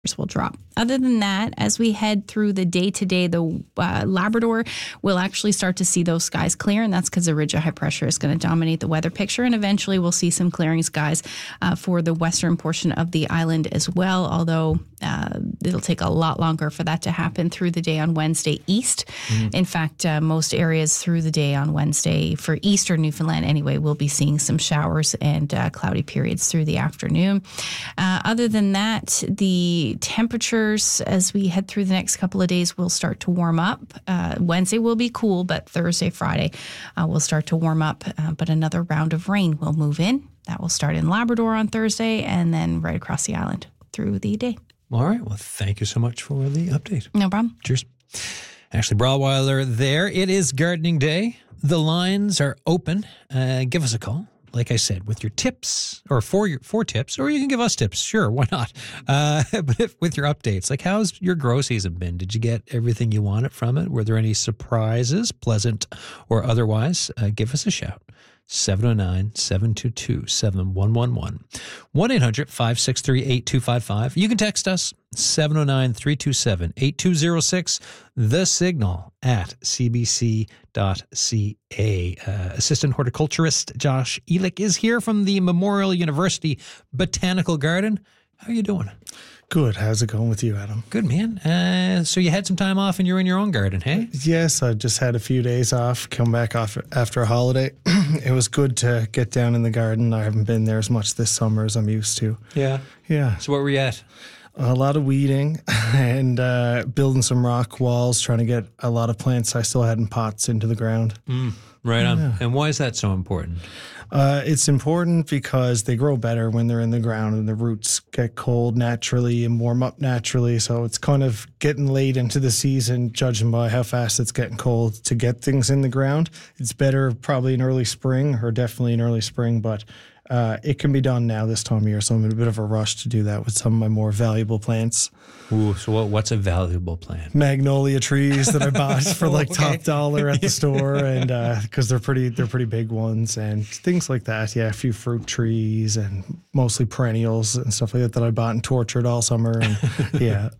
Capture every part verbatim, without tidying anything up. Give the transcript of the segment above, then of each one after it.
will drop. Other than that, as we head through the day today, the uh, Labrador will actually start to see those skies clear, and that's because a ridge of high pressure is going to dominate the weather picture, and eventually we'll see some clearing skies uh, for the western portion of the island as well, although uh, it'll take a lot longer for that to happen through the day on Wednesday east. Mm-hmm. In fact, uh, most areas through the day on Wednesday for eastern Newfoundland anyway, we'll be seeing some showers and uh, cloudy periods through the afternoon. Uh, other than that, the temperatures as we head through the next couple of days will start to warm up. Uh, Wednesday will be cool, but Thursday, Friday uh, will start to warm up. Uh, but another round of rain will move in. That will start in Labrador on Thursday and then right across the island through the day. All right. Well, thank you so much for the update. No problem. Cheers. Ashley Brawlweiler there. It is gardening day. The lines are open. Uh, give us a call. Like I said, with your tips or for your for tips, or you can give us tips. Sure, why not? Uh, but if, with your updates, like how's your grow season been? Did you get everything you wanted from it? Were there any surprises, pleasant or otherwise? Uh, give us a shout. seven oh nine, seven two two, seven one one one. one eight hundred, five six three, eight two five five. You can text us, seven oh nine, three two seven, eight two oh six. The Signal at c b c dot c a. Uh, Assistant Horticulturist Josh Elick is here from the Memorial University Botanical Garden. How are you doing? Good. How's it going with you, Adam? Good, man. Uh, so you had some time off and you're in your own garden, hey? Yes, I just had a few days off, come back off after a holiday. It was good to get down in the garden. I haven't been there as much this summer as I'm used to. Yeah. Yeah. So where were you at? A lot of weeding and uh, building some rock walls, trying to get a lot of plants I still had in pots into the ground. Mm, right on. Yeah. And why is that so important? Uh, it's important because they grow better when they're in the ground and the roots get cold naturally and warm up naturally. So it's kind of getting late into the season, judging by how fast it's getting cold to get things in the ground. It's better probably in early spring or definitely in early spring, but uh, it can be done now this time of year. So I'm in a bit of a rush to do that with some of my more valuable plants. Ooh, so what, what's a valuable plant? Magnolia trees that I bought for like okay. top dollar at the store, and because uh, they're pretty, they're pretty big ones, and things like that. Yeah, a few fruit trees and mostly perennials and stuff like that that I bought and tortured all summer. And yeah,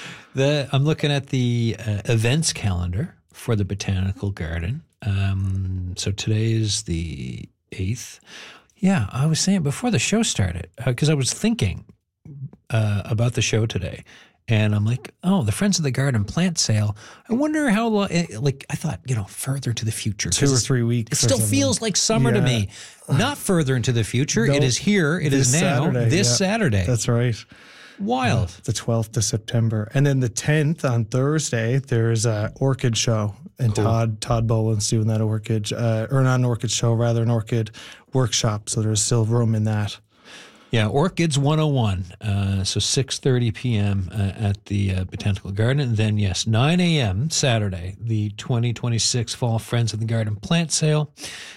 the I'm looking at the uh, events calendar for the Botanical Garden. Um, so today is the eighth. Yeah, I was saying before the show started because uh, I was thinking uh, about the show today. And I'm like, oh, the Friends of the Garden plant sale. I wonder how long, like, I thought, you know, further into the future. Two or three weeks. It still feels like summer yeah. to me. Not further into the future. No, it is here. It is now. Saturday, this yeah. Saturday. That's right. Wild. Uh, the twelfth of September. And then the tenth on Thursday, there's a orchid show. And cool. Todd Todd Boland's doing that orchid, uh, or not an orchid show, rather an orchid workshop. So there's still room in that. Yeah, Orchids one oh one, uh, so six thirty p.m. Uh, at the uh, Botanical Garden. And then, yes, nine a.m. Saturday, the twenty twenty-six Fall Friends of the Garden plant sale.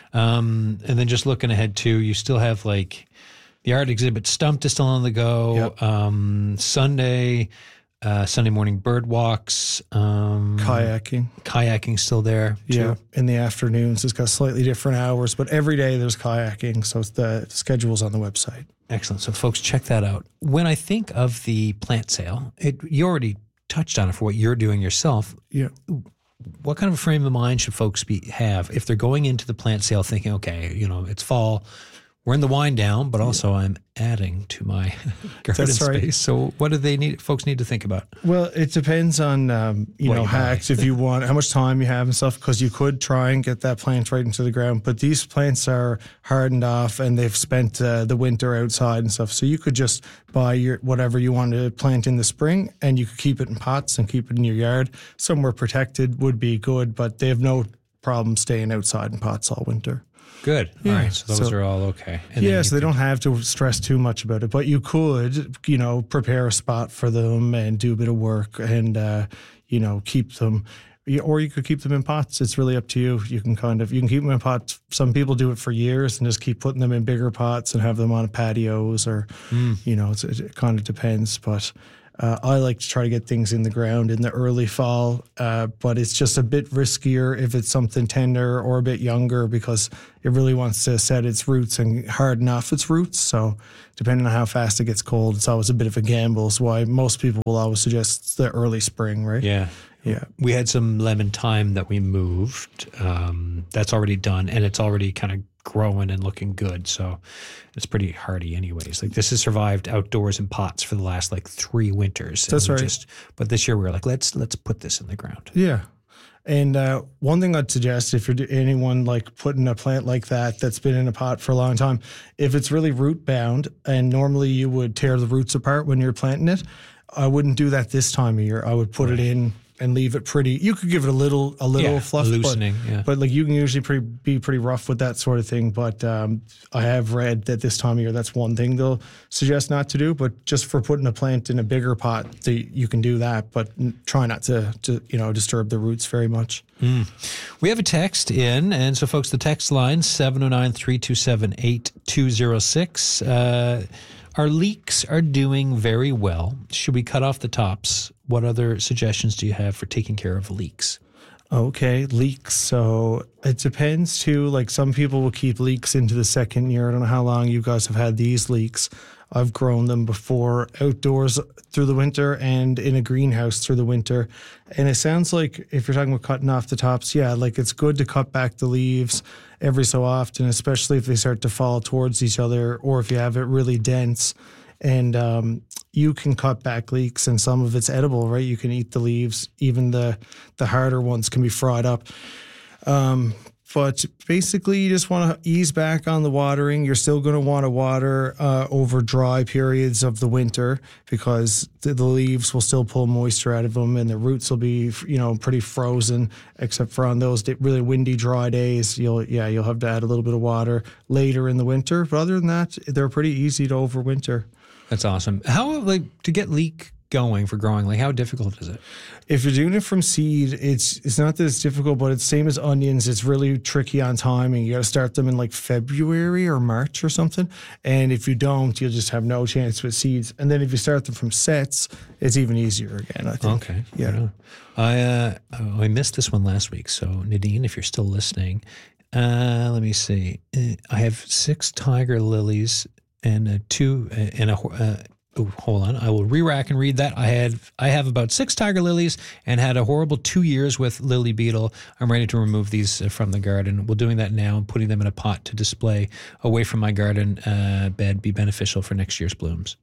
Um, and then just looking ahead, too, you still have, like, the art exhibit Stumped is still on the go. Yep. Um, Sunday, uh, Sunday morning bird walks. Um, kayaking. Kayaking still there, too. Yeah, in the afternoons. It's got slightly different hours, but every day there's kayaking, so the schedule's on the website. Excellent. So, folks, check that out. When I think of the plant sale, it, you already touched on it for what you're doing yourself. Yeah. What kind of a frame of mind should folks be have if they're going into the plant sale thinking, okay, you know, it's fall, we're in the wind down, but also I'm adding to my garden That's right. space. So what do they need? Folks need to think about? Well, it depends on, um, you what know, you hacks if you want, how much time you have and stuff, because you could try and get that plant right into the ground. But these plants are hardened off and they've spent uh, the winter outside and stuff. So you could just buy your whatever you want to plant in the spring and you could keep it in pots and keep it in your yard. Somewhere protected would be good, but they have no problem staying outside in pots all winter. Good. Yeah. All right. So those so, are all okay. And yeah, so they can, don't have to stress too much about it. But you could, you know, prepare a spot for them and do a bit of work and, uh, you know, keep them. Or you could keep them in pots. It's really up to you. You can kind of, you can keep them in pots. Some people do it for years and just keep putting them in bigger pots and have them on patios or, mm. you know, it's, it kind of depends. But Uh, I like to try to get things in the ground in the early fall, uh, but it's just a bit riskier if it's something tender or a bit younger because it really wants to set its roots and harden off its roots. So depending on how fast it gets cold, it's always a bit of a gamble. It's why most people will always suggest the early spring, right? Yeah. Yeah. We had some lemon thyme that we moved. Um, that's already done, and it's already kind of growing and looking good. So it's pretty hardy anyways. Like this has survived outdoors in pots for the last like three winters. That's we right. Just, but this year we were like, let's let's put this in the ground. Yeah. And uh, one thing I'd suggest if you're do- anyone like putting a plant like that that's been in a pot for a long time, if it's really root bound, and normally you would tear the roots apart when you're planting it, I wouldn't do that this time of year. I would put right. it in and leave it pretty. You could give it a little, a little yeah, fluff, loosening, but, yeah. but like you can usually pretty, be pretty rough with that sort of thing. But um, I have read that this time of year, that's one thing they'll suggest not to do. But just for putting a plant in a bigger pot, the, you can do that. But try not to, to you know, disturb the roots very much. Mm. We have a text in, and so folks, the text line seven oh nine, three two seven, eight two oh six. Uh, Our leeks are doing very well. Should we cut off the tops? What other suggestions do you have for taking care of leeks? Okay, leeks. So it depends too. Like some people will keep leeks into the second year. I don't know how long you guys have had these leeks. I've grown them before outdoors through the winter and in a greenhouse through the winter. And it sounds like if you're talking about cutting off the tops, yeah, like it's good to cut back the leaves every so often, especially if they start to fall towards each other or if you have it really dense. And um, you can cut back leeks and some of it's edible, right? You can eat the leaves. Even the, the harder ones can be fried up. Um, But basically, you just want to ease back on the watering. You're still going to want to water uh, over dry periods of the winter because the, the leaves will still pull moisture out of them, and the roots will be, you know, pretty frozen. Except for on those really windy, dry days, you'll yeah you'll have to add a little bit of water later in the winter. But other than that, they're pretty easy to overwinter. That's awesome. How like to get leek going for growing? Like how difficult is it? If you're doing it from seed, it's it's not that it's difficult, but it's same as onions. It's really tricky on timing. You got to start them in like February or March or something. And if you don't, you'll just have no chance with seeds. And then if you start them from sets, it's even easier again, I think. Okay. Yeah. I uh, oh, I missed this one last week. So Nadine, if you're still listening, uh, let me see. I have six tiger lilies and a two and a. Uh, Oh, hold on. I will re-rack and read that. I had I have about six tiger lilies and had a horrible two years with lily beetle. I'm ready to remove these from the garden. We're doing that now and putting them in a pot to display away from my garden uh, bed, be beneficial for next year's blooms.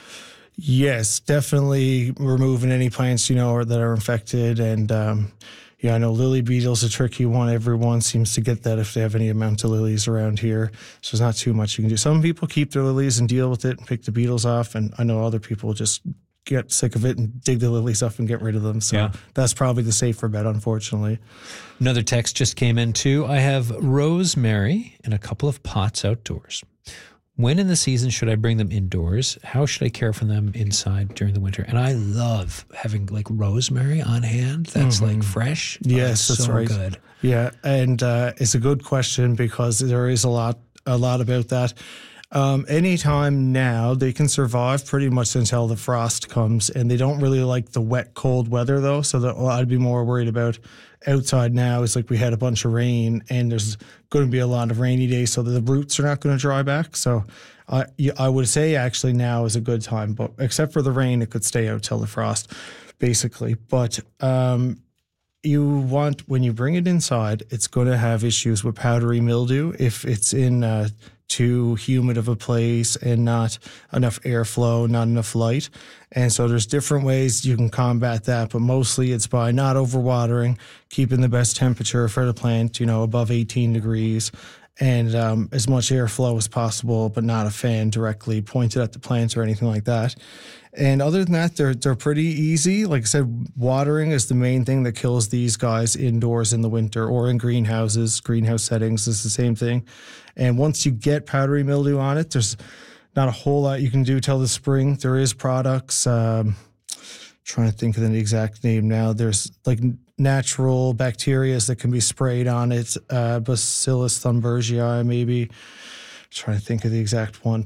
Yes, definitely removing any plants, you know, that are infected. And um, yeah, I know lily beetle's a tricky one. Everyone seems to get that if they have any amount of lilies around here. So there's not too much you can do. Some people keep their lilies and deal with it and pick the beetles off. And I know other people just get sick of it and dig the lilies up and get rid of them. So yeah. That's probably the safer bet, unfortunately. Another text just came in too. I have rosemary in a couple of pots outdoors. When in the season should I bring them indoors? How should I care for them inside during the winter? And I love having like rosemary on hand. That's mm-hmm. like fresh. Yes, oh, that's so right. good. Yeah, and uh, it's a good question because there is a lot, a lot about that. Um, anytime now, they can survive pretty much until the frost comes, and they don't really like the wet, cold weather though. So that well, I'd be more worried about outside now. Is like we had a bunch of rain, and there's going to be a lot of rainy days, so that the roots are not going to dry back. So I, I would say actually now is a good time, but except for the rain, it could stay out till the frost, basically. But um, you want when you bring it inside, it's going to have issues with powdery mildew if it's in uh, too humid of a place and not enough airflow, not enough light. And so there's different ways you can combat that, but mostly it's by not overwatering, keeping the best temperature for the plant, you know, above eighteen degrees, and um, as much airflow as possible, but not a fan directly pointed at the plant or anything like that. And other than that, they're they're pretty easy. Like I said, watering is the main thing that kills these guys indoors in the winter or in greenhouses. Greenhouse settings is the same thing. And once you get powdery mildew on it, there's not a whole lot you can do till the spring. There is products. Um, trying to think of the exact name now. There's like natural bacteria that can be sprayed on it. Uh, Bacillus thunbergii, maybe. Trying to think of the exact one, but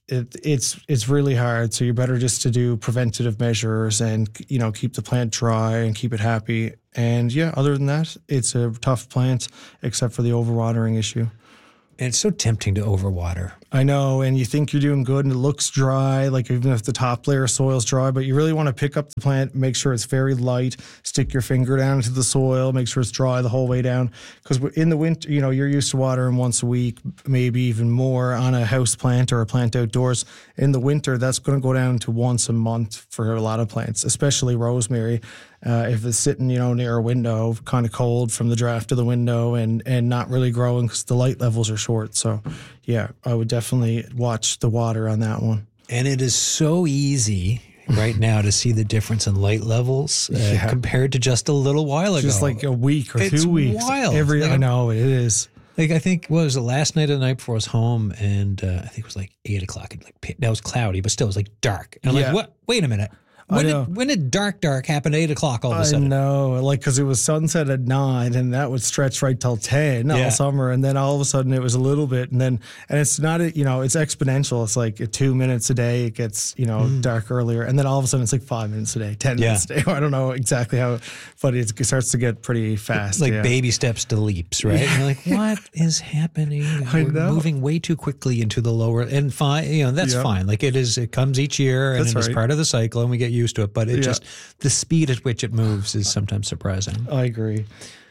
it, it's it's really hard. So you're better just to do preventative measures and, you know, keep the plant dry and keep it happy. And yeah, other than that, it's a tough plant except for the overwatering issue. And it's so tempting to overwater. I know, and you think you're doing good and it looks dry, like even if the top layer of soil is dry, but you really want to pick up the plant, make sure it's very light, stick your finger down into the soil, make sure it's dry the whole way down. Because in the winter, you know, you're used to watering once a week, maybe even more on a house plant or a plant outdoors. In the winter, that's going to go down to once a month for a lot of plants, especially rosemary. Uh, if it's sitting, you know, near a window, kind of cold from the draft of the window and, and not really growing because the light levels are short. So, yeah, I would definitely watch the water on that one. And it is so easy right now to see the difference in light levels uh, yeah. compared to just a little while ago. Just like a week or it's two weeks. Wild. Every, like, I know, it is. Like, I think, what was it, last night or the night before I was home, and uh, I think it was like eight o'clock. And like, that was cloudy, but still it was like dark. And I'm yeah. like, what? Wait a minute. When did, when did dark, dark happen at eight o'clock all of a sudden? I know, like, because it was sunset at nine, and that would stretch right till ten all yeah. summer, and then all of a sudden it was a little bit, and then, and it's not, a, you know, it's exponential. It's like two minutes a day, it gets, you know, mm. dark earlier, and then all of a sudden it's like five minutes a day, ten yeah. minutes a day. I don't know exactly how, but it starts to get pretty fast. It's like yeah. baby steps to leaps, right? And you're like, what is happening? I We're know. moving way too quickly into the lower, and fine, you know, that's yep. fine. Like it is, it comes each year, and that's it's right. part of the cycle, and we get used to it, but it yeah. just, the speed at which it moves is sometimes surprising. I agree.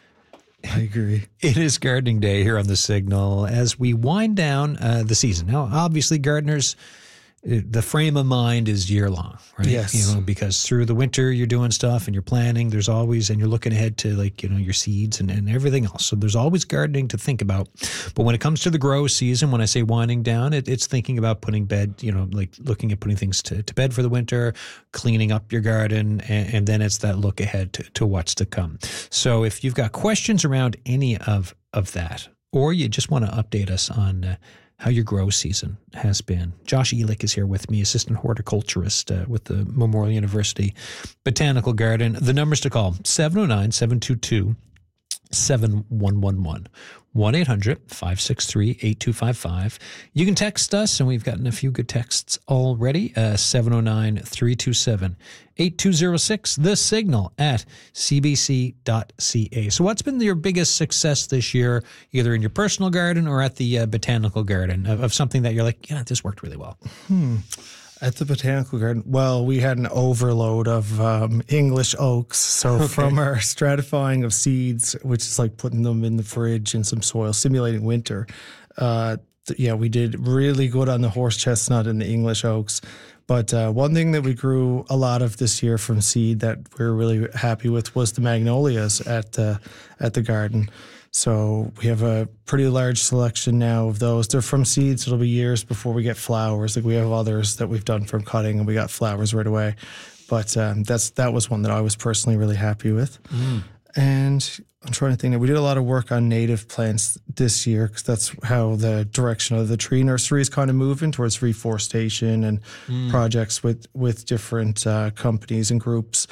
I agree. It is gardening day here on The Signal as we wind down uh, the season. Now, obviously, gardeners, the frame of mind is year long, right? Yes. You know, because through the winter you're doing stuff and you're planning. There's always, and you're looking ahead to like, you know, your seeds and, and everything else. So there's always gardening to think about. But when it comes to the grow season, when I say winding down, it, it's thinking about putting bed, you know, like looking at putting things to, to bed for the winter, cleaning up your garden, and, and then it's that look ahead to, to what's to come. So if you've got questions around any of, of that, or you just want to update us on uh, how your grow season has been. Josh Elick is here with me, assistant horticulturist uh, with the Memorial University Botanical Garden. The numbers to call, seven oh nine, seven two two, seven one one one, one eight hundred, five six three, eight two five five. You can text us, and we've gotten a few good texts already, uh, seven oh nine, three two seven, eight two oh six, The Signal at c b c dot c a. So what's been your biggest success this year, either in your personal garden or at the uh, botanical garden, of, of something that you're like, yeah, this worked really well? Hmm. At the botanical garden, well, we had an overload of um, English oaks. So okay. from our stratifying of seeds, which is like putting them in the fridge in some soil, simulating winter, uh, th- yeah, we did really good on the horse chestnut and the English oaks. But uh, one thing that we grew a lot of this year from seed that we were really happy with was the magnolias at the, at the garden. So we have a pretty large selection now of those. They're from seeds. It'll be years before we get flowers. Like we have others that we've done from cutting, and we got flowers right away. But um, that's that was one that I was personally really happy with. Mm. And I'm trying to think. We did a lot of work on native plants this year because that's how the direction of the tree nursery is kind of moving towards reforestation and mm. projects with with different uh, companies and groups.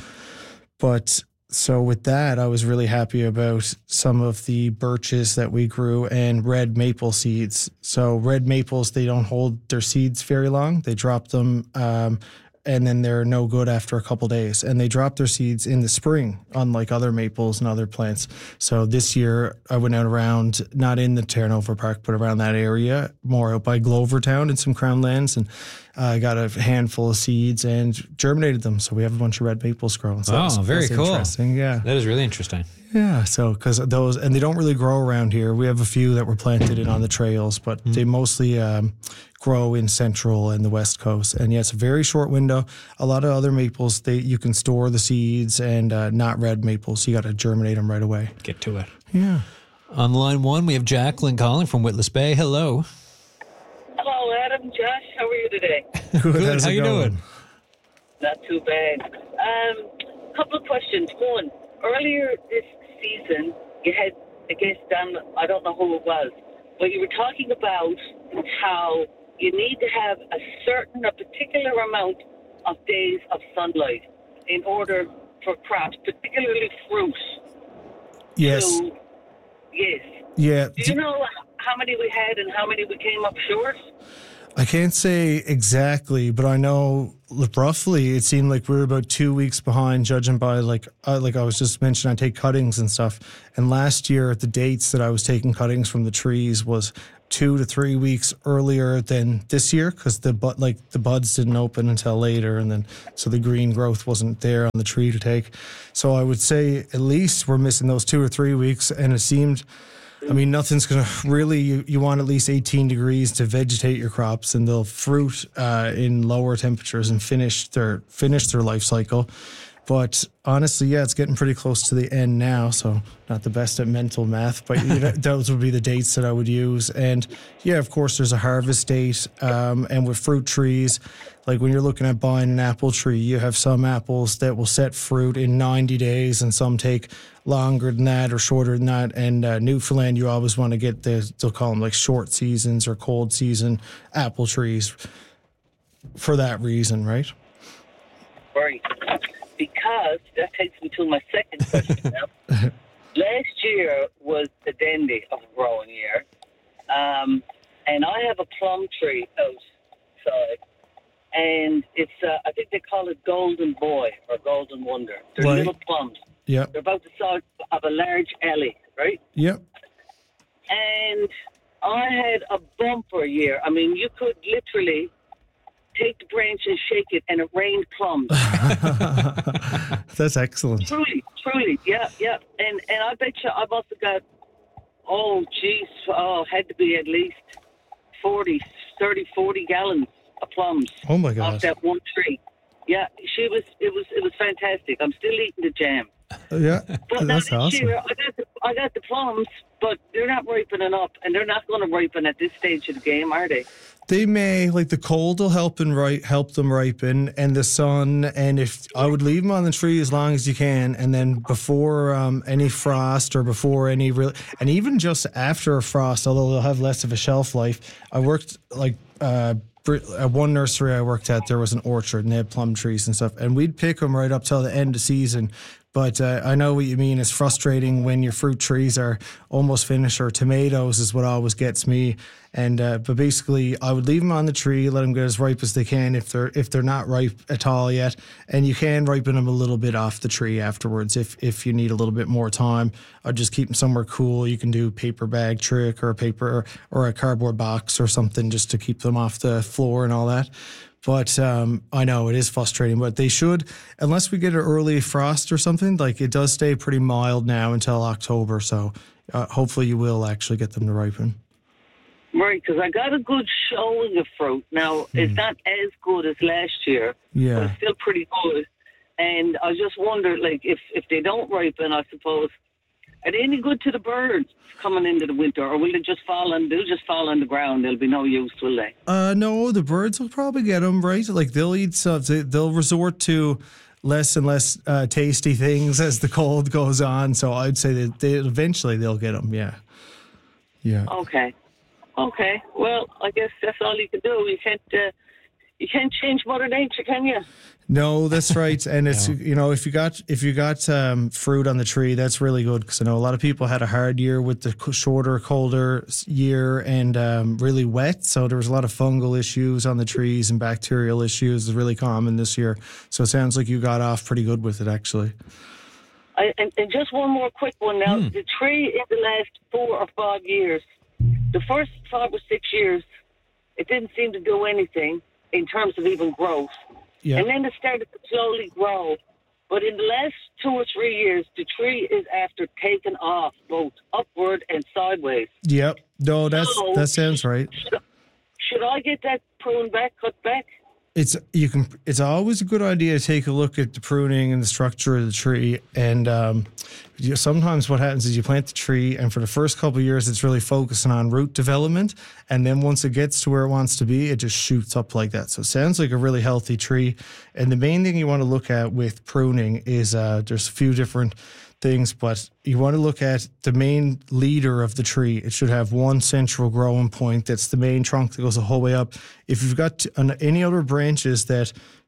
But so with that, I was really happy about some of the birches that we grew and red maple seeds. So red maples, they don't hold their seeds very long. They drop them um, and then they're no good after a couple days. And they drop their seeds in the spring, unlike other maples and other plants. So this year I went out around, not in the Terranova Park, but around that area, more out by Glovertown and some Crown Lands. And I uh, got a handful of seeds and germinated them. So we have a bunch of red maples growing. So oh, that's, very that's cool. Interesting. Yeah. That is really interesting. Yeah, so because those, and they don't really grow around here. We have a few that were planted in on the trails, but mm-hmm. they mostly um, grow in Central and the West Coast. And yeah, it's a very short window. A lot of other maples, they you can store the seeds, and uh, not red maples. So you got to germinate them right away. Get to it. Yeah. On line one, we have Jacqueline calling from Witless Bay. Hello. Hello, Adam, Josh. How are you today? Good. Good. How's How it you going? doing? Not too bad. Um, couple of questions. One, earlier this season, you had a guest on, I don't know who it was, but you were talking about how you need to have a certain, a particular amount of days of sunlight in order for crops, particularly fruit. Yes. To, yes. Yeah. Do you know how many we had and how many we came up short? I can't say exactly, but I know roughly it seemed like we were about two weeks behind, judging by like uh, like I was just mentioning, I take cuttings and stuff. And last year, the dates that I was taking cuttings from the trees was two to three weeks earlier than this year, because the but like the buds didn't open until later, and then so the green growth wasn't there on the tree to take. So I would say at least we're missing those two or three weeks, and it seemed. I mean, nothing's going to really, you, you want at least eighteen degrees to vegetate your crops, and they'll fruit uh, in lower temperatures and finish their finish their life cycle. But honestly, yeah, it's getting pretty close to the end now, so not the best at mental math, but you know, those would be the dates that I would use. And yeah, of course, there's a harvest date, um, and with fruit trees, like when you're looking at buying an apple tree, you have some apples that will set fruit in ninety days, and some take longer than that or shorter than that. And uh, Newfoundland, you always want to get the, they'll call them like short seasons or cold season apple trees for that reason, right? Right. Because that takes me to my second question now. Last year was the dandy of a growing year. Um, and I have a plum tree outside. And it's, uh, I think they call it Golden Boy or Golden Wonder. They're right. little plums. Yeah. They're about the size of a large alley, right? Yep. And I had a bumper year. I mean, you could literally take the branch and shake it, and it rained plums. That's excellent. Truly, truly, yeah, yeah. And and I bet you I must have got, oh, geez, oh, had to be at least forty, thirty, forty gallons of plums. Oh, my God. Off that one tree. Yeah, she was, it was, it was fantastic. I'm still eating the jam. Yeah, But now that's this awesome. year, I got, the, I got the plums, but they're not ripening up, and they're not going to ripen at this stage of the game, are they? They may, like the cold will help and ri- help them ripen, and the sun. And if I would leave them on the tree as long as you can, and then before um, any frost or before any real, and even just after a frost, although they'll have less of a shelf life. I worked like uh, at one nursery I worked at. There was an orchard, and they had plum trees and stuff, and we'd pick them right up till the end of season. But uh, I know what you mean. It's frustrating when your fruit trees are almost finished, or tomatoes is what always gets me. And uh, but basically, I would leave them on the tree, let them get as ripe as they can if they're if they're not ripe at all yet. And you can ripen them a little bit off the tree afterwards if if you need a little bit more time. I'd just keep them somewhere cool. You can do paper bag trick or a paper or a cardboard box or something just to keep them off the floor and all that. But um, I know it is frustrating, but they should, unless we get an early frost or something, like it does stay pretty mild now until October. So uh, hopefully you will actually get them to ripen. Right, because I got a good showing of fruit. Now, mm. it's not as good as last year, yeah. but it's still pretty good. And I just wonder, like, if, if they don't ripen, I suppose, are they any good to the birds coming into the winter, or will they just fall on? They'll just fall on the ground. They'll be no use, will they? Uh, no, the birds will probably get them, right? Like they'll eat stuff. They, they'll resort to less and less uh, tasty things as the cold goes on. So I'd say that they eventually they'll get them. Yeah, yeah. Okay, okay. Well, I guess that's all you can do. You can't. Uh, you can't change Mother Nature, can you? No, that's right. And it's, no. you know, if you got if you got um, fruit on the tree, that's really good, because I know a lot of people had a hard year with the shorter, colder year and um, really wet. So there was a lot of fungal issues on the trees and bacterial issues is really common this year. So it sounds like you got off pretty good with it, actually. I, and, and just one more quick one now. Hmm. The tree in the last four or five years, the first five or six years, it didn't seem to do anything in terms of even growth. Yeah. And then it started to slowly grow. But in the last two or three years, the tree is after taking off, both upward and sideways. Yep. No, that's So, that sounds right. Should, should I get that pruned back, cut back? It's you can. It's always a good idea to take a look at the pruning and the structure of the tree. And um, you, sometimes what happens is you plant the tree, and for the first couple of years, it's really focusing on root development. And then once it gets to where it wants to be, it just shoots up like that. So it sounds like a really healthy tree. And the main thing you want to look at with pruning is uh, there's a few different things, but you want to look at the main leader of the tree. It should have one central growing point. That's the main trunk that goes the whole way up. If you've got any other branches that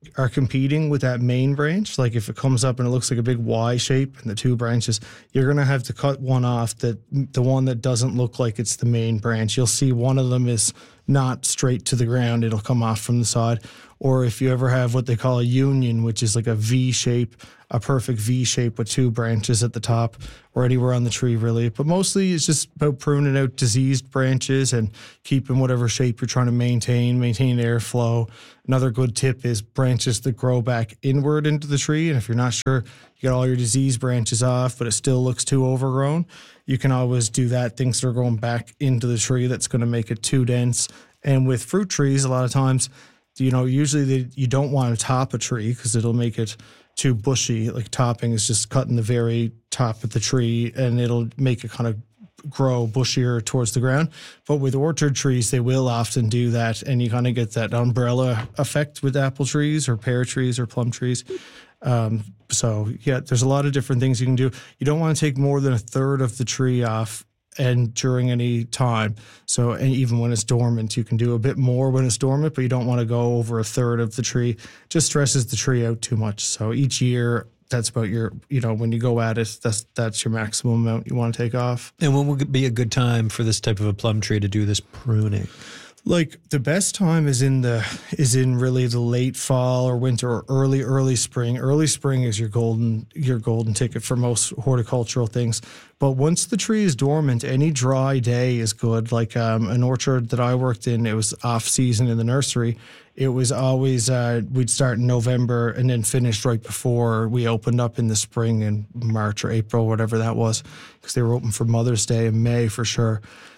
are competing with that main branch, like if it comes up and it looks like a big Y shape and the two branches, you're going to have to cut one off, that the one that doesn't look like it's the main branch. You'll see one of them is not straight to the ground. It'll come off from the side. Or if you ever have what they call a union, which is like a V shape, a perfect V shape with two branches at the top or anywhere on the tree, really. But mostly it's just about pruning out diseased branches and keeping whatever shape you're trying to maintain, maintain airflow. Another good tip is branches that grow back inward into the tree. And if you're not sure, you get all your diseased branches off, but it still looks too overgrown, you can always do that. Things that are going back into the tree that's going to make it too dense. And with fruit trees, a lot of times, you know, usually they, you don't want to top a tree because it'll make it too bushy. Like topping is just cutting the very top of the tree and it'll make it kind of grow bushier towards the ground. But with orchard trees, they will often do that, and you kind of get that umbrella effect with apple trees or pear trees or plum trees. Um, so, yeah, there's a lot of different things you can do. You don't want to take more than a third of the tree off and during any time. So, and even when it's dormant, you can do a bit more when it's dormant, but you don't want to go over a third of the tree. It just stresses the tree out too much. So each year, that's about your, you know, when you go at it, that's that's your maximum amount you want to take off. And when would be a good time for this type of a plum tree to do this pruning? Like the best time is in the is in really the late fall or winter or early early spring. Early spring is your golden your golden ticket for most horticultural things. But once the tree is dormant, any dry day is good. Like um, an orchard that I worked in, it was off season in the nursery. It was always uh, we'd start in November and then finish right before we opened up in the spring in March or April, whatever that was, because they were open for Mother's Day in May for sure.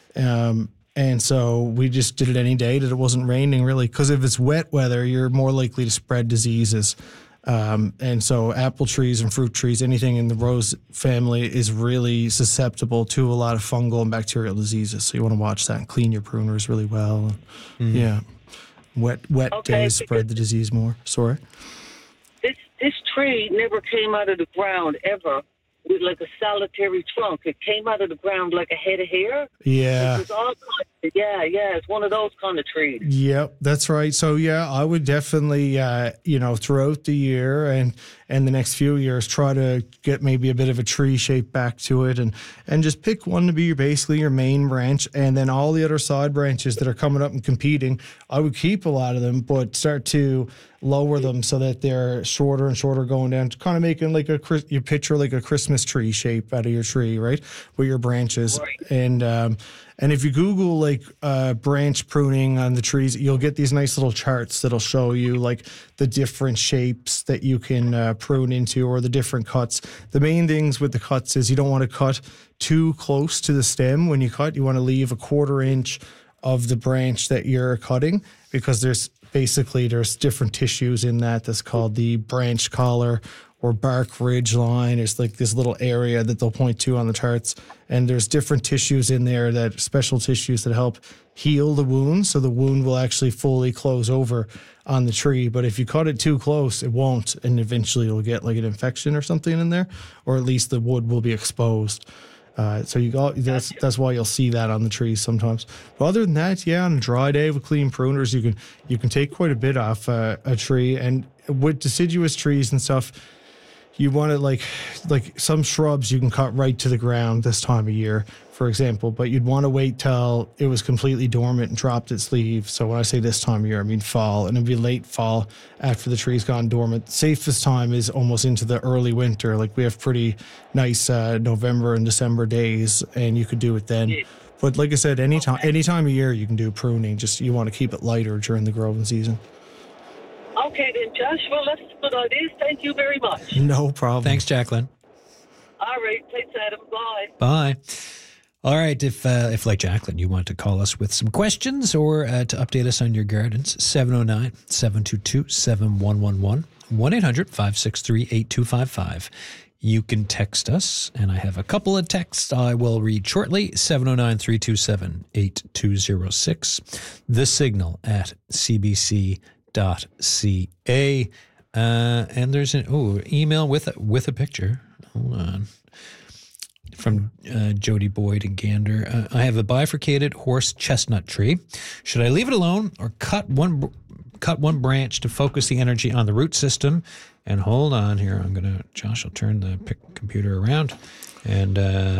Um, And so we just did it any day that it wasn't raining, really, because if it's wet weather, you're more likely to spread diseases. Um, and so apple trees and fruit trees, anything in the rose family is really susceptible to a lot of fungal and bacterial diseases. So you want to watch that and clean your pruners really well. Mm. Yeah. Wet wet okay, days spread the disease more. Sorry? This, this tree never came out of the ground ever with like a solitary trunk. It came out of the ground like a head of hair. Yeah. It was all kind of, yeah, yeah. It's one of those kind of trees. Yep, that's right. So yeah, I would definitely, uh, you know, throughout the year and and the next few years, try to get maybe a bit of a tree shape back to it, and and just pick one to be your basically your main branch, and then all the other side branches that are coming up and competing, I would keep a lot of them, but start to lower them so that they're shorter and shorter going down, kind of making like a you picture like a Christmas tree shape out of your tree, right, with your branches. Right. And um, and if you Google like uh, branch pruning on the trees, you'll get these nice little charts that'll show you like the different shapes that you can uh, prune into, or the different cuts. The main things with the cuts is you don't want to cut too close to the stem when you cut. You want to leave a quarter inch of the branch that you're cutting, because there's basically there's different tissues in that that's called the branch collar or bark ridge line. It's like this little area that they'll point to on the charts, and there's different tissues in there, that special tissues that help heal the wound, so the wound will actually fully close over on the tree. But if you cut it too close, it won't, and eventually it'll get like an infection or something in there, or at least the wood will be exposed. Uh, so you got that's that's why you'll see that on the trees sometimes. But other than that, yeah, on a dry day with clean pruners, you can you can take quite a bit off uh, a tree. And with deciduous trees and stuff, you want to like like some shrubs you can cut right to the ground this time of year, for example. But you'd want to wait till it was completely dormant and dropped its leaves. So when I say this time of year, I mean fall, and it'd be late fall after the tree's gone dormant. The safest time is almost into the early winter. Like we have pretty nice uh, November and December days, and you could do it then. But like I said, any time any time of year you can do pruning. Just you want to keep it lighter during the growing season. Okay then, Josh. Well, that's a good idea. Thank you very much. No problem. Thanks, Jacqueline. All right. Thanks, Adam. Bye. Bye. All right, if, uh, if like Jacqueline, you want to call us with some questions or uh, to update us on your gardens, seven oh nine, seven two two, seven one one one, one eight hundred, five six three, eight two five five. You can text us, and I have a couple of texts I will read shortly, seven oh nine, three two seven, eight two oh six, the signal at c b c dot c a, uh, and there's an oh email with a, with a picture. Hold on. From uh, Jody Boyd and Gander. Uh, I have a bifurcated horse chestnut tree. Should I leave it alone or cut one b- cut one branch to focus the energy on the root system. And hold on here. I'm going to, Josh, I'll turn the pic- computer around. And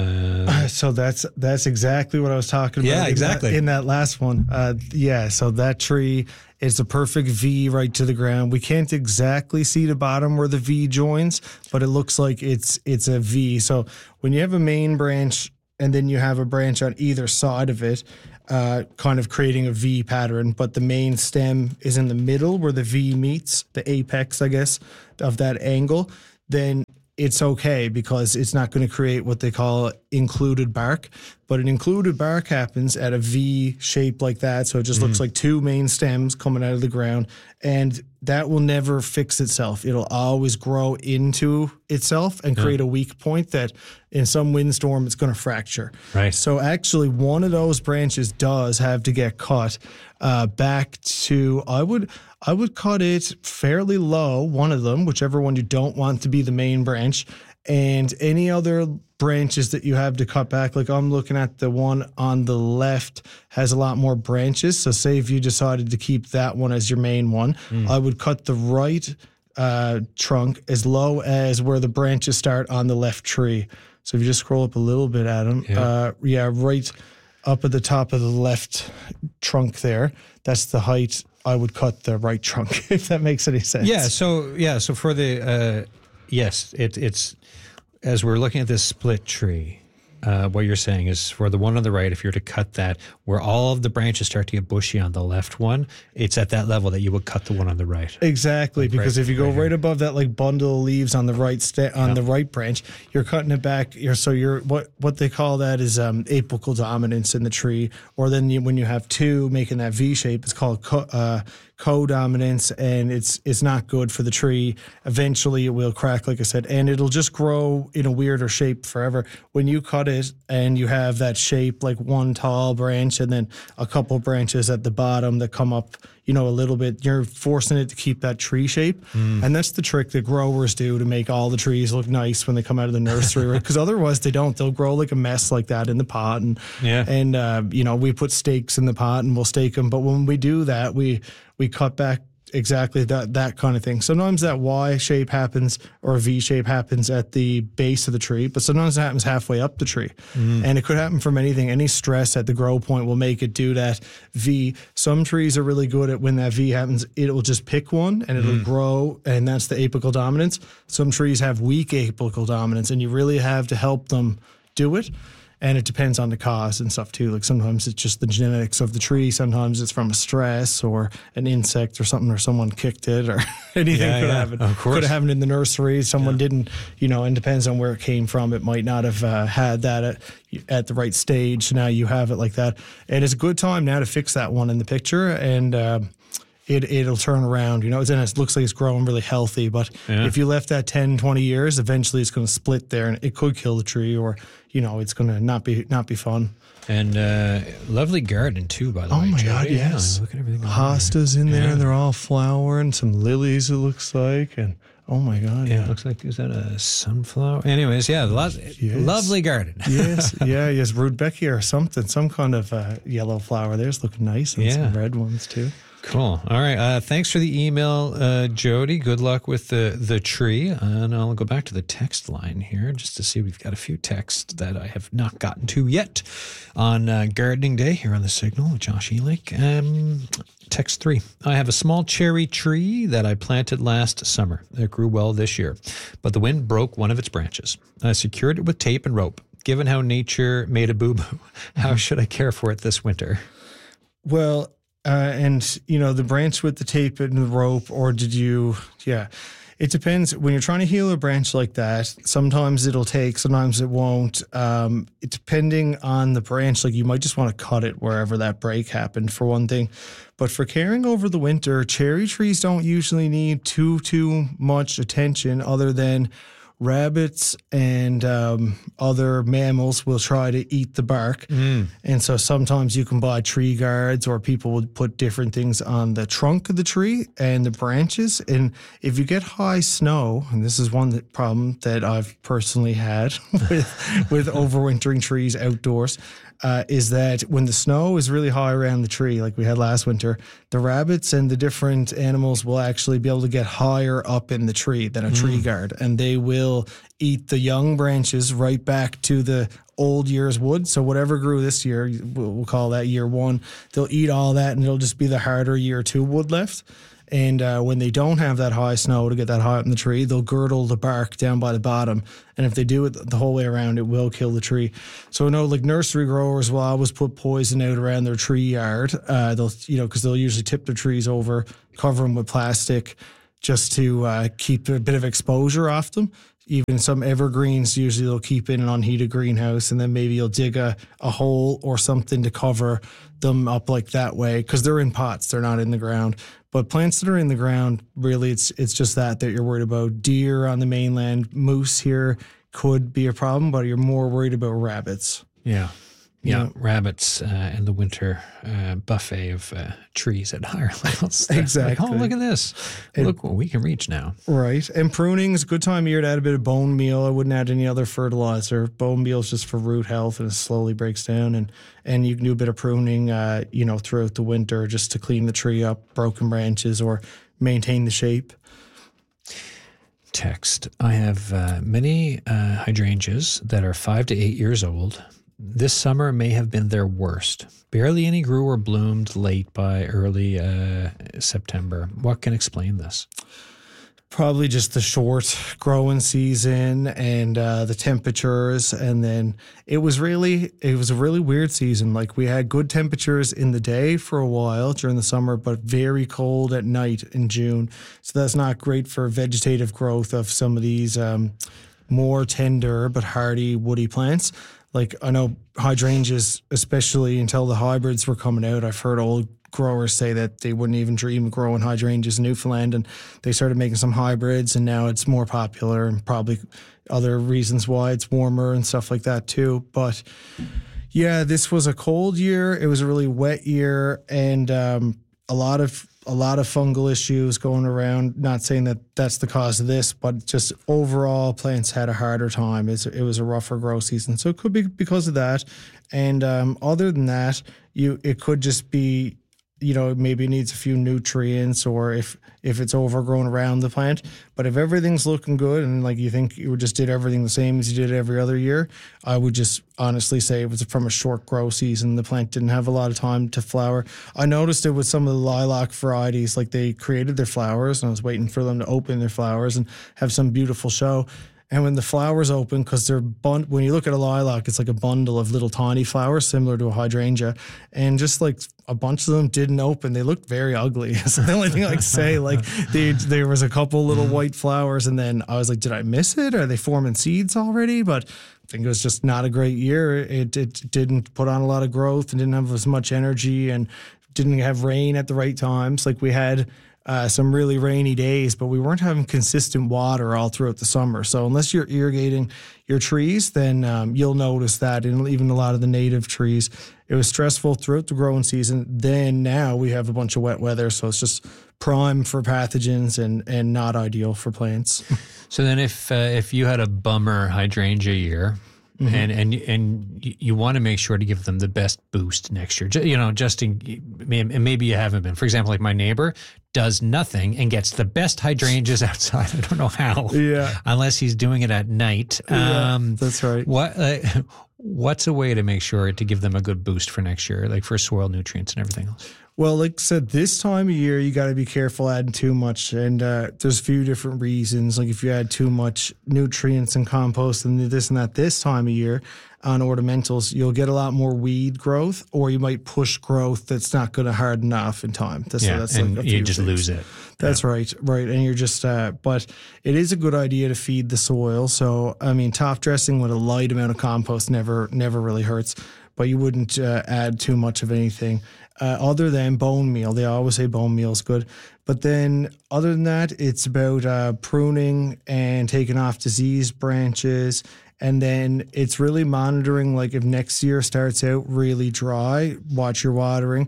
uh, so that's that's exactly what I was talking about. Yeah, in exactly. That, in that last one. Uh, yeah, so that tree is a perfect V right to the ground. We can't exactly see the bottom where the V joins, but it looks like it's it's a V. So when you have a main branch and then you have a branch on either side of it, uh, kind of creating a V pattern, but the main stem is in the middle where the V meets, the apex, I guess, of that angle, then it's okay because it's not going to create what they call included bark. But an included bark happens at a V shape like that. So it just mm. looks like two main stems coming out of the ground. And that will never fix itself. It'll always grow into itself and create yeah. a weak point that in some windstorm it's going to fracture. Right. So actually one of those branches does have to get cut uh, back to, I would I would cut it fairly low, one of them, whichever one you don't want to be the main branch, and any other branches that you have to cut back. Like I'm looking at the one on the left has a lot more branches. So say if you decided to keep that one as your main one, mm. I would cut the right uh, trunk as low as where the branches start on the left tree. So if you just scroll up a little bit, Adam, yeah, uh, yeah right up at the top of the left trunk there, that's the height I would cut the right trunk, if that makes any sense. Yeah, so yeah, so for the, uh, yes, it, it's, as we're looking at this split tree, uh, what you're saying is for the one on the right, if you're to cut that, where all of the branches start to get bushy on the left one, it's at that level that you would cut the one on the right. Exactly, like because right, if you go right, right above that like bundle of leaves on the right sta- on yeah. the right branch, you're cutting it back. You're, so you're what what they call that is um, apical dominance in the tree, or then you, when you have two making that V shape, it's called co- uh, co-dominance, and it's it's not good for the tree. Eventually, it will crack, like I said, and it'll just grow in a weirder shape forever. When you cut it and you have that shape, like one tall branch and then a couple branches at the bottom that come up, you know, a little bit, you're forcing it to keep that tree shape. Mm. And that's the trick that growers do to make all the trees look nice when they come out of the nursery, right? Because otherwise they don't. They'll grow like a mess like that in the pot. And, yeah. and uh, you know, we put stakes in the pot and we'll stake them. But when we do that, we we cut back exactly that that kind of thing. Sometimes that Y shape happens or a V shape happens at the base of the tree, but sometimes it happens halfway up the tree. Mm. And it could happen from anything. Any stress at the grow point will make it do that V. Some trees are really good at when that V happens, it will just pick one and it'll mm. grow, and that's the apical dominance. Some trees have weak apical dominance, and you really have to help them do it. And it depends on the cause and stuff too. Like sometimes it's just the genetics of the tree. Sometimes it's from a stress or an insect or something, or someone kicked it or anything yeah, could yeah, happen. Of course. Could have happened in the nursery. Someone yeah. didn't, you know, and depends on where it came from. It might not have uh, had that at, at the right stage. So now you have it like that. And it's a good time now to fix that one in the picture. And, uh, It, it'll turn around, you know, and it looks like it's growing really healthy. But yeah. if you left that ten, twenty years, eventually it's going to split there and it could kill the tree, or, you know, it's going to not be not be fun. And uh, lovely garden, too, by the oh way. Oh, my Jody. God, yes. Yeah, look at everything. Hostas in there, yeah. and they're all flowering. Some lilies, it looks like. And oh, my God. Yeah, yeah. it looks like, is that a sunflower? Anyways, yeah, lot, yes. lovely garden. yes, yeah, yes. Rudbeckia or something, some kind of uh, yellow flower. There's looking nice, and yeah. some red ones, too. Cool. All right. Uh, thanks for the email, uh, Jody. Good luck with the, the tree. And I'll go back to the text line here just to see. We've got a few texts that I have not gotten to yet on uh, gardening day here on the Signal with Josh Elick. Um, text three. I have a small cherry tree that I planted last summer. It grew well this year, but the wind broke one of its branches. I secured it with tape and rope. Given how nature made a boo-boo, how should I care for it this winter? Well, Uh, and, you know, the branch with the tape and the rope, or did you, yeah, it depends. When you're trying to heal a branch like that, sometimes it'll take, sometimes it won't. Um, it, depending on the branch, like you might just want to cut it wherever that break happened, for one thing. But for caring over the winter, cherry trees don't usually need too, too much attention, other than rabbits and um, other mammals will try to eat the bark. Mm. And so sometimes you can buy tree guards, or people would put different things on the trunk of the tree and the branches. And if you get high snow, and this is one that problem that I've personally had with, with overwintering trees outdoors, uh, is that when the snow is really high around the tree, like we had last winter, the rabbits and the different animals will actually be able to get higher up in the tree than a mm. tree guard, and they will eat the young branches right back to the old year's wood. So whatever grew this year, we'll call that year one, they'll eat all that and it'll just be the harder year two wood left. And uh, when they don't have that high snow to get that high up in the tree, they'll girdle the bark down by the bottom. And if they do it the whole way around, it will kill the tree. So I know like nursery growers will always put poison out around their tree yard. Uh, they'll, you know, because they'll usually tip their trees over, cover them with plastic just to uh, keep a bit of exposure off them. Even some evergreens, usually they'll keep in an unheated greenhouse, and then maybe you'll dig a, a hole or something to cover them up like that way, because they're in pots, they're not in the ground. But plants that are in the ground, really, it's it's just that that you're worried about. Deer on the mainland, moose here could be a problem, but you're more worried about rabbits. Yeah. Yeah, Yeah. rabbits uh, in the winter uh, buffet of uh, trees at higher levels. Exactly. Like, oh, look at this. And- look what we can reach now. Right. And pruning is a good time of year to add a bit of bone meal. I wouldn't add any other fertilizer. Bone meal is just for root health, and it slowly breaks down. And, and you can do a bit of pruning, uh, you know, throughout the winter just to clean the tree up, broken branches, or maintain the shape. Text. I have uh, many uh, hydrangeas that are five to eight years old. This summer may have been their worst. Barely any grew or bloomed late by early uh, September. What can explain this? Probably just the short growing season and uh, the temperatures. And then it was really, it was a really weird season. Like we had good temperatures in the day for a while during the summer, but very cold at night in June. So that's not great for vegetative growth of some of these um, more tender but hardy woody plants. Like I know hydrangeas, especially until the hybrids were coming out, I've heard old growers say that they wouldn't even dream of growing hydrangeas in Newfoundland, and they started making some hybrids, and now it's more popular, and probably other reasons why it's warmer and stuff like that too. But yeah, this was a cold year. It was a really wet year, and um, a lot of a lot of fungal issues going around. Not saying that that's the cause of this, but just overall plants had a harder time. It's, it was a rougher growth season. So it could be because of that. And um, other than that, you it could just be, you know, maybe it needs a few nutrients, or if if it's overgrown around the plant. But if everything's looking good and like you think you just did everything the same as you did every other year, I would just honestly say it was from a short grow season. The plant didn't have a lot of time to flower. I noticed it with some of the lilac varieties, like they created their flowers and I was waiting for them to open their flowers and have some beautiful show. And when the flowers open, because they're bun- when you look at a lilac, it's like a bundle of little tiny flowers similar to a hydrangea, and just like a bunch of them didn't open. They looked very ugly. That's the only thing I can say. Like they, there was a couple little white flowers, and then I was like, did I miss it? Are they forming seeds already? But I think it was just not a great year. It it didn't put on a lot of growth and didn't have as much energy and didn't have rain at the right times. Like we had Uh, some really rainy days, but we weren't having consistent water all throughout the summer. So unless you're irrigating your trees, then um, you'll notice that in even a lot of the native trees. It was stressful throughout the growing season. Then now we have a bunch of wet weather, so it's just prime for pathogens and, and not ideal for plants. So then if uh, if you had a bummer hydrangea year, Mm-hmm. And and and you want to make sure to give them the best boost next year. You know, just in, and maybe you haven't been. For example, like my neighbor does nothing and gets the best hydrangeas outside. I don't know how. Yeah. Unless he's doing it at night. Yeah, um, that's right. What uh, what's a way to make sure to give them a good boost for next year, like for soil nutrients and everything else? Well, like I said, this time of year, you got to be careful adding too much. And uh, there's a few different reasons. Like if you add too much nutrients and compost and this and that this time of year on ornamentals, you'll get a lot more weed growth, or you might push growth that's not going to harden enough in time. That's, yeah, that's and like a you few just things. lose it. That's yeah. right, right. And you're just, uh, but it is a good idea to feed the soil. So, I mean, top dressing with a light amount of compost never, never really hurts, but you wouldn't uh, add too much of anything. Uh, other than bone meal. They always say bone meal is good. But then other than that, it's about uh, pruning and taking off diseased branches. And then it's really monitoring, like if next year starts out really dry, watch your watering.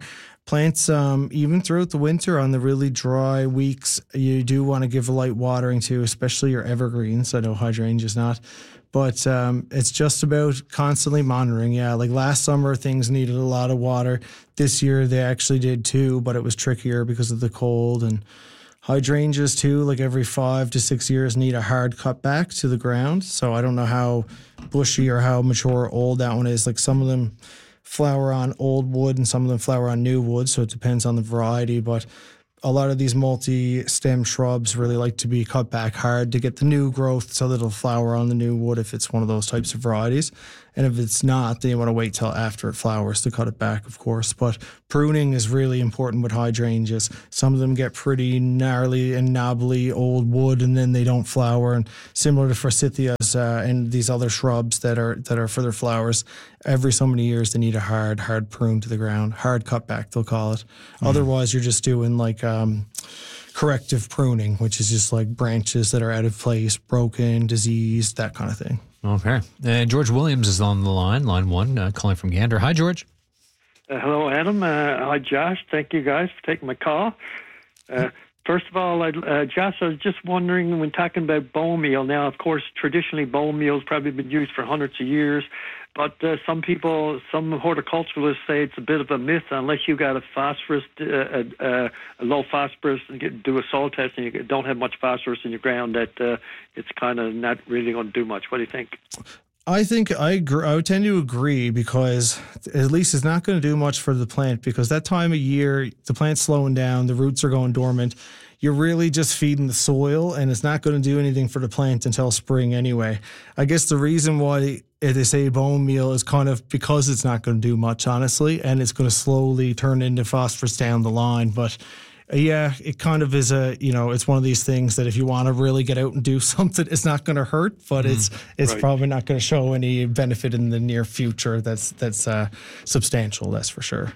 plants, um, even throughout the winter on the really dry weeks, you do want to give a light watering to, especially your evergreens. I know hydrangeas not. But um, it's just about constantly monitoring. Yeah, like last summer, things needed a lot of water. This year, they actually did too, but it was trickier because of the cold. And hydrangeas too, like every five to six years, need a hard cut back to the ground. So I don't know how bushy or how mature or old that one is. Like some of them flower on old wood and some of them flower on new wood. So it depends on the variety. But a lot of these multi-stem shrubs really like to be cut back hard to get the new growth so that it'll flower on the new wood if it's one of those types of varieties. And if it's not, then you want to wait till after it flowers to cut it back, of course. But pruning is really important with hydrangeas. Some of them get pretty gnarly and knobbly old wood, and then they don't flower. And similar to forsythias uh, and these other shrubs that are that are for their flowers, every so many years they need a hard, hard prune to the ground. Hard cut back, they'll call it. Mm. Otherwise, you're just doing like um, corrective pruning, which is just like branches that are out of place, broken, diseased, that kind of thing. Okay. Uh, George Williams is on the line, line one, uh, calling from Gander. Hi, George. Uh, hello, Adam. Uh, hi, Josh. Thank you guys for taking my call. Uh, first of all, I'd, uh, Josh, I was just wondering, when talking about bone meal, now, of course, traditionally bone meal has probably been used for hundreds of years, but uh, some people, some horticulturalists say it's a bit of a myth unless you got a phosphorus, uh, uh, a low phosphorus, and get, do a soil test and you don't have much phosphorus in your ground, that uh, it's kind of not really going to do much. What do you think? I think I agree. I would tend to agree because at least it's not going to do much for the plant, because that time of year, the plant's slowing down, the roots are going dormant. You're really just feeding the soil, and it's not going to do anything for the plant until spring anyway. I guess the reason why they say bone meal is kind of because it's not going to do much, honestly, and it's going to slowly turn into phosphorus down the line. But yeah, it kind of is a, you know, it's one of these things that if you want to really get out and do something, it's not going to hurt, but mm, it's it's right. probably not going to show any benefit in the near future that's that's uh, substantial, that's for sure.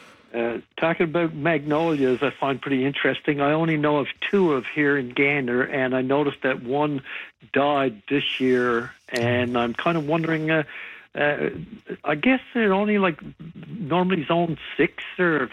Uh, talking about magnolias, I find pretty interesting. I only know of two of here in Gander, and I noticed that one died this year, and I'm kind of wondering, uh, uh, I guess they're only like normally zone six or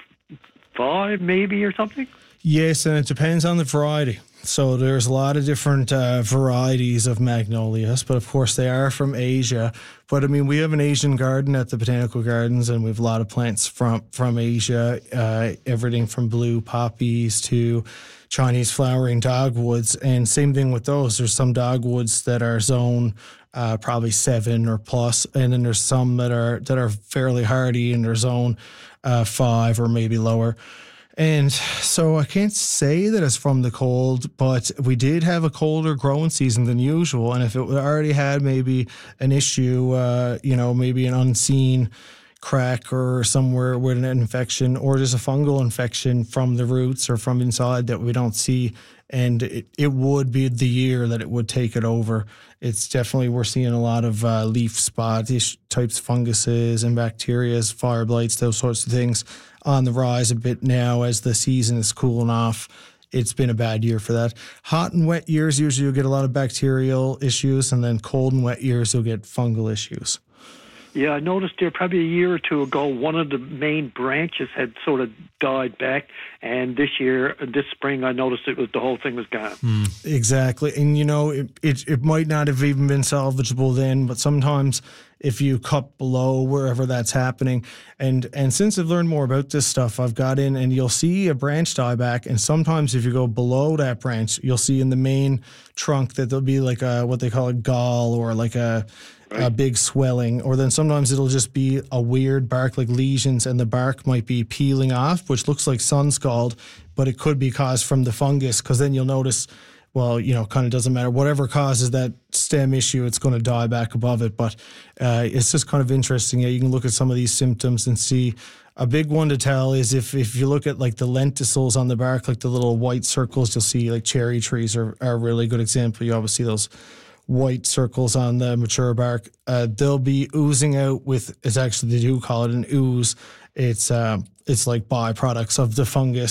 five maybe or something? Yes, and it depends on the variety. So there's a lot of different uh, varieties of magnolias, but of course they are from Asia. But I mean, we have an Asian garden at the Botanical Gardens, and we have a lot of plants from, from Asia, uh, everything from blue poppies to Chinese flowering dogwoods. And same thing with those. There's some dogwoods that are zone uh, probably seven or plus, and then there's some that are that are fairly hardy and they're zone uh, five or maybe lower. And so I can't say that it's from the cold, but we did have a colder growing season than usual. And if it already had maybe an issue, uh, you know, maybe an unseen crack or somewhere with an infection, or just a fungal infection from the roots or from inside that we don't see, and it, it would be the year that it would take it over. It's definitely, we're seeing a lot of uh, leaf spot types, funguses and bacteria, fire blights, those sorts of things on the rise a bit now as the season is cooling off. It's been a bad year for that. Hot and wet years, usually you'll get a lot of bacterial issues, and then cold and wet years, you'll get fungal issues. Yeah, I noticed there probably a year or two ago, one of the main branches had sort of died back, and this year, this spring, I noticed it was the whole thing was gone. Mm. Exactly, and you know, it, it it might not have even been salvageable then, but sometimes if you cut below wherever that's happening, and and since I've learned more about this stuff, I've got in, and you'll see a branch die back, and sometimes if you go below that branch, you'll see in the main trunk that there'll be like a what they call a gall, or like a Right. a big swelling, or then sometimes it'll just be a weird bark, like lesions, and the bark might be peeling off, which looks like sun scald, but it could be caused from the fungus, because then you'll notice, well, you know, kind of doesn't matter. Whatever causes that stem issue, it's going to die back above it. But uh, it's just kind of interesting. Yeah, you can look at some of these symptoms and see. A big one to tell is if, if you look at like the lenticels on the bark, like the little white circles, you'll see like cherry trees are, are a really good example. You always see those white circles on the mature bark. Uh, they'll be oozing out with, it's actually, they do call it an ooze. It's uh, it's like byproducts of the fungus,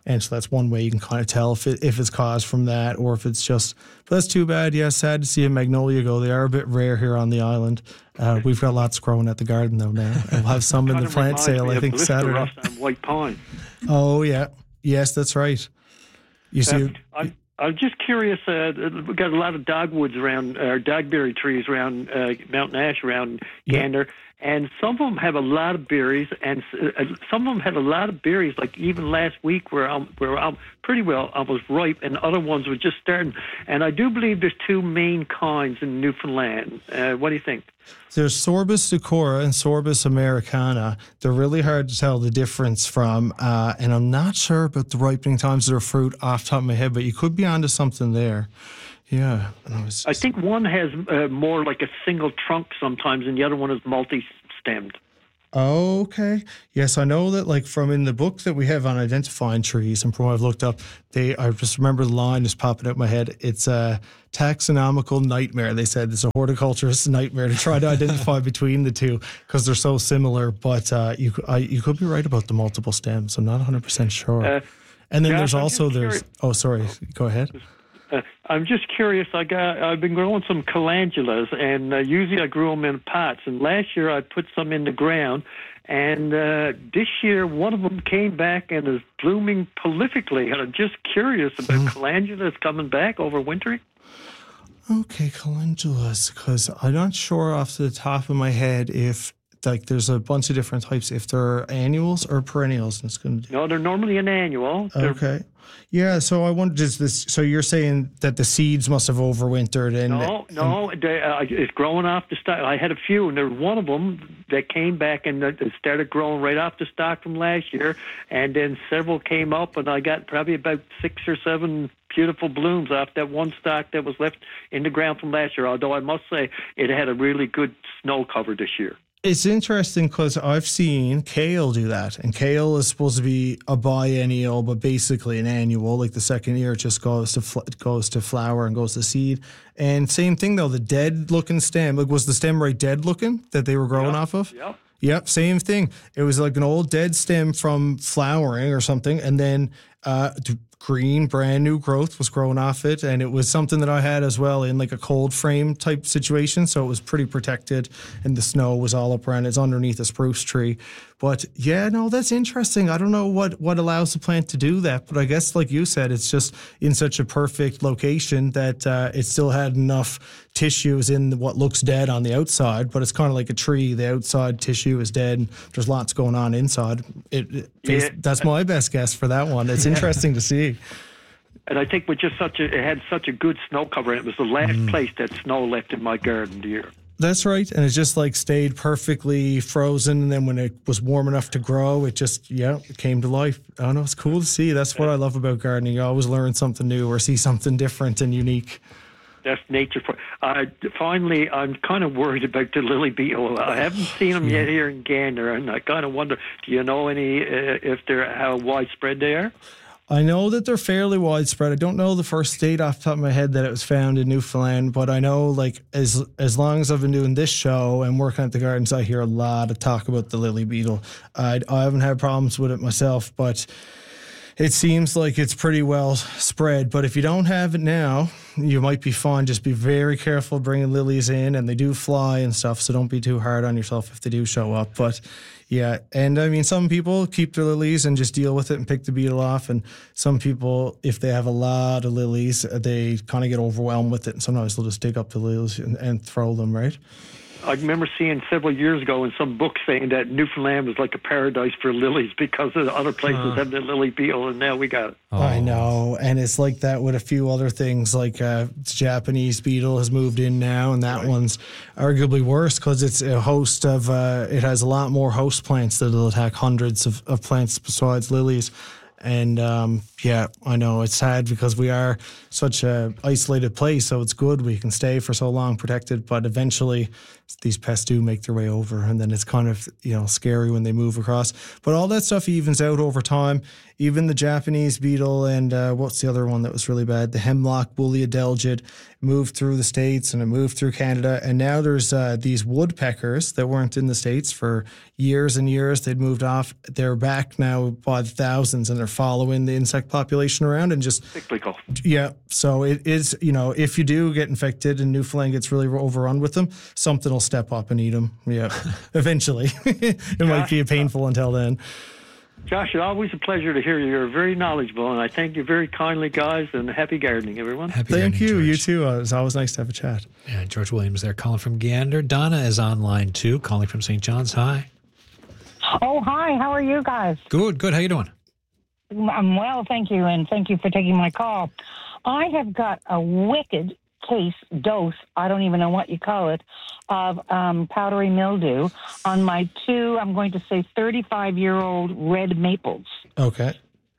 And so that's one way you can kind of tell if it, if it's caused from that or if it's just, but that's too bad. Yeah, sad to see a magnolia go. They are a bit rare here on the island. Uh, we've got lots growing at the garden though now. We'll have some in the plant sale, I think, Saturday. And white pine. Oh, yeah. Yes, that's right. You see... Uh, I'm, I'm just curious. Uh, we've got a lot of dogwoods around, or uh, dogberry trees around uh, Mountain Ash, around Gander, yeah. and some of them have a lot of berries, and uh, some of them have a lot of berries. Like even last week, where um, where um, pretty well almost ripe, and other ones were just starting. And I do believe there's two main kinds in Newfoundland. Uh, what do you think? There's Sorbus decora and Sorbus americana. They're really hard to tell the difference from, uh, and I'm not sure about the ripening times of their fruit off the top of my head, but you could be onto something there. Yeah. I, was, I think one has uh, more like a single trunk sometimes, and the other one is multi-stemmed. Okay. Yes, I know that, like, from in the book that we have on identifying trees, and from what I've looked up, they, I just remember the line just popping out in my head. It's a taxonomical nightmare. They said it's a horticulturist's nightmare to try to identify between the two because they're so similar. But uh, you, I, you could be right about the multiple stems. I'm not one hundred percent sure. Uh, and then Josh, there's also, there's, oh, sorry, go ahead. Uh, I'm just curious. I got. I've been growing some calendulas, and uh, usually I grew them in pots. And last year I put some in the ground, and uh, this year one of them came back and is blooming prolifically. And I'm just curious about mm. calendulas coming back over wintering. Okay, calendulas, because I'm not sure off the top of my head if. Like there's a bunch of different types. If they're annuals or perennials, and it's going to. No, they're normally an annual. They're... Okay. Yeah. So I wondered, does this? So you're saying that the seeds must have overwintered and. No, no, and, they, uh, it's growing off the stock. I had a few, and there's one of them that came back and uh, started growing right off the stock from last year, and then several came up, and I got probably about six or seven beautiful blooms off that one stock that was left in the ground from last year. Although I must say it had a really good snow cover this year. It's interesting because I've seen kale do that, and kale is supposed to be a biennial, but basically an annual. Like the second year, it just goes to fl- goes to flower and goes to seed. And same thing though, the dead looking stem. Like was the stem right dead looking that they were growing yep. off of? Yep. Yep, same thing. It was like an old dead stem from flowering or something, and then uh, green, brand new growth was growing off it, and it was something that I had as well in like a cold frame type situation, so it was pretty protected, and the snow was all up around. It's underneath a spruce tree. But yeah, no, that's interesting. I don't know what, what allows the plant to do that, but I guess like you said, it's just in such a perfect location that uh, it still had enough tissues in what looks dead on the outside, but it's kind of like a tree. The outside tissue is dead, and there's lots going on inside. It, it yeah. That's my best guess for that one. It's yeah. interesting to see. And I think with just such a, it had such a good snow cover, and it was the last mm. place that snow left in my garden year. That's right. And it just like stayed perfectly frozen. And then when it was warm enough to grow, it just, yeah, it came to life. I don't know. It's cool to see. That's what I love about gardening. You always learn something new or see something different and unique. That's nature. For uh, finally, I'm kind of worried about the lily beetle. I haven't seen them yet here in Gander, and I kind of wonder, do you know any, uh, if they're, how widespread they are? I know that they're fairly widespread. I don't know the first state off the top of my head that it was found in Newfoundland, but I know like as as long as I've been doing this show and working at the gardens, I hear a lot of talk about the lily beetle. I, I haven't had problems with it myself, but it seems like it's pretty well spread. But if you don't have it now, you might be fine. Just be very careful bringing lilies in, and they do fly and stuff, so don't be too hard on yourself if they do show up. But yeah, and I mean, some people keep their lilies and just deal with it and pick the beetle off, and some people, if they have a lot of lilies, they kind of get overwhelmed with it, and sometimes they'll just dig up the lilies and, and throw them, right? I remember seeing several years ago in some book saying that Newfoundland was like a paradise for lilies because of the other places uh. have the lily beetle, and now we got it. Oh. I know, and it's like that with a few other things, like uh, the Japanese beetle has moved in now, and that right. one's arguably worse because it's a host of, uh, it has a lot more host plants that will attack hundreds of, of plants besides lilies. And um, yeah, I know it's sad because we are such a isolated place, so it's good we can stay for so long protected, but eventually these pests do make their way over, and then it's kind of, you know, scary when they move across. But all that stuff evens out over time. Even the Japanese beetle and uh, what's the other one that was really bad? The hemlock woolly adelgid moved through the States and it moved through Canada. And now there's uh, these woodpeckers that weren't in the States for years and years. They'd moved off. They're back now by the thousands, and they're following the insect population around and just Cyclical. yeah. So it is, you know, if you do get infected and Newfoundland gets really overrun with them, something will step up and eat them. Yeah, eventually. It might be painful until then. Josh, it's always a pleasure to hear you. You're very knowledgeable, and I thank you very kindly, guys, and happy gardening, everyone. Happy Thank gardening, you. George. You too. Uh, it's always nice to have a chat. Yeah, George Williams there calling from Gander. Donna is online too, calling from Saint John's. Hi. Oh, hi. How are you guys? Good, good. How you doing? I'm well, thank you, and thank you for taking my call. I have got a wicked case, dose, I don't even know what you call it, of um, powdery mildew on my two, I'm going to say thirty-five-year-old red maples. Okay.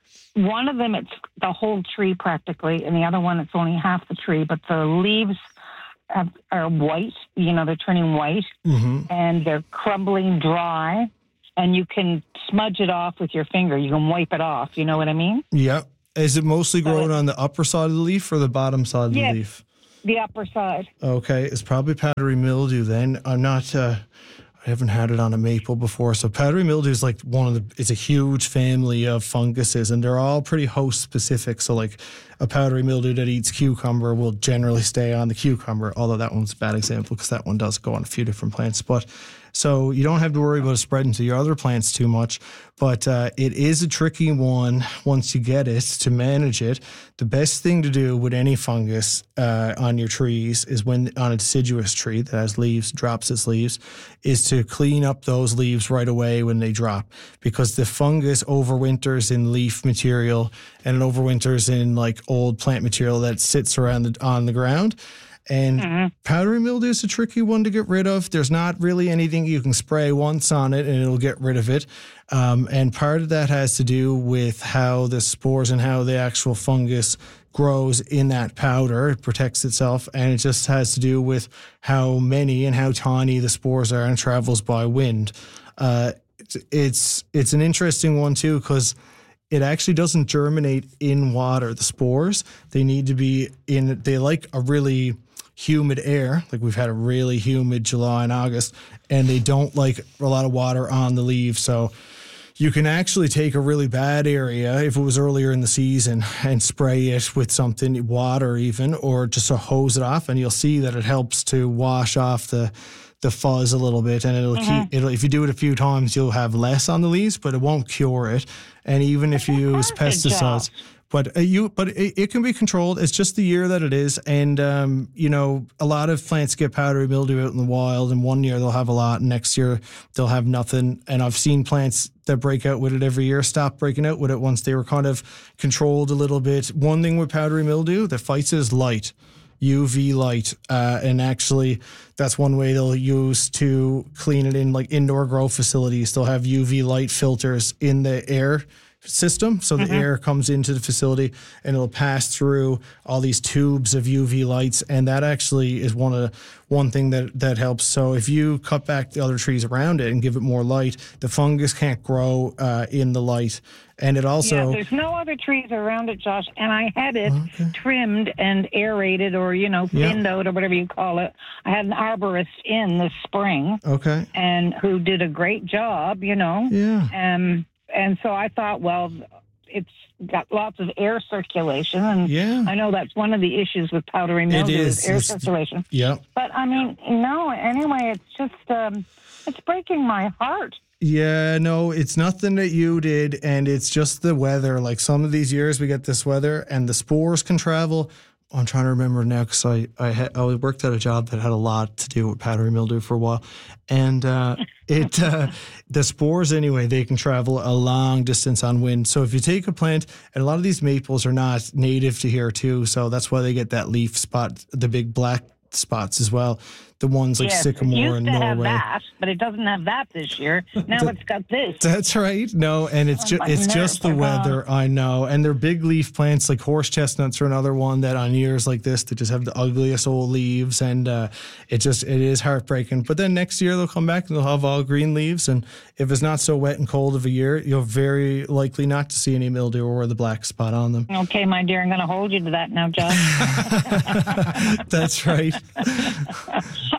One of them, it's the whole tree practically, and the other one, it's only half the tree, but the leaves have, are white, you know, they're turning white, Mm-hmm. and they're crumbling dry, and you can smudge it off with your finger. You can wipe it off, you know what I mean? Yeah. Is it mostly So growing it- on the upper side of the leaf or the bottom side of Yes. the leaf? The upper side. Okay, it's probably powdery mildew then. I'm not, uh, I haven't had it on a maple before. So powdery mildew is like one of the, it's a huge family of funguses and they're all pretty host specific. So like a powdery mildew that eats cucumber will generally stay on the cucumber, although that one's a bad example because that one does go on a few different plants. But so you don't have to worry about it spreading to your other plants too much, but uh, it is a tricky one once you get it to manage it. The best thing to do with any fungus uh, on your trees is when on a deciduous tree that has leaves, drops its leaves, is to clean up those leaves right away when they drop because the fungus overwinters in leaf material and it overwinters in like old plant material that sits around the, on the ground. And mm-hmm. powdery mildew is a tricky one to get rid of. There's not really anything you can spray once on it and it'll get rid of it. Um, and part of that has to do with how the spores and how the actual fungus grows in that powder. It protects itself and it just has to do with how many and how tiny the spores are and travels by wind. Uh, it's, it's, it's an interesting one too because it actually doesn't germinate in water. The spores, they need to be in, they like a really humid air, like we've had a really humid July and August, and they don't like a lot of water on the leaves. So you can actually take a really bad area, if it was earlier in the season, and spray it with something, water even, or just to hose it off, and you'll see that it helps to wash off the the fuzz a little bit, and it'll mm-hmm. keep it'll if you do it a few times you'll have less on the leaves, but it won't cure it. And even if you use pesticides, but uh, you but it, it can be controlled. It's just the year that it is, and um, you know, a lot of plants get powdery mildew out in the wild, and one year they'll have a lot, and next year they'll have nothing. And I've seen plants that break out with it every year stop breaking out with it once they were kind of controlled a little bit. One thing with powdery mildew that fights it is light. U V light, uh, and actually that's one way they'll use to clean it in like indoor grow facilities. They'll have U V light filters in the air system, so the mm-hmm. air comes into the facility and it'll pass through all these tubes of U V lights, and that actually is one of one thing that that helps. So if you cut back the other trees around it and give it more light, the fungus can't grow uh, in the light. And it also... Yeah, there's no other trees around it, Josh, and I had it okay. trimmed and aerated or, you know, thinned yeah. out or whatever you call it. I had an arborist in this spring. Okay. And who did a great job, you know. Yeah. Um, and so I thought, well, it's got lots of air circulation, and yeah. I know that's one of the issues with powdery mildew is. is air it's, circulation. Yeah. But, I mean, no, anyway, it's just, um, it's breaking my heart. Yeah, no, it's nothing that you did, and it's just the weather. Like some of these years we get this weather, and the spores can travel. I'm trying to remember now because I I, had, I worked at a job that had a lot to do with powdery mildew for a while, and uh, it uh, the spores anyway, they can travel a long distance on wind. So if you take a plant, and a lot of these maples are not native to here too, so that's why they get that leaf spot, the big black spots as well. The ones like yes, sycamore it used in to Norway. Have that, but it doesn't have that this year. Now that, it's got this. That's right. No, and it's just it's just the weather. I know, and they're big leaf plants like horse chestnuts are another one that on years like this they just have the ugliest old leaves, and uh, it just it is heartbreaking. But then next year they'll come back and they'll have all green leaves, and if it's not so wet and cold of a year, you're very likely not to see any mildew or the black spot on them. Okay, my dear, I'm going to hold you to that now, John. That's right. Okay,